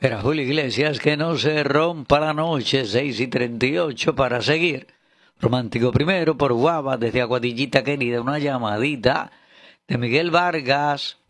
Era Julio Iglesias, que no se rompa la noche, 6:38 para seguir. Romántico primero por Guava, desde Aguadillita querida, una llamadita de Miguel Vargas.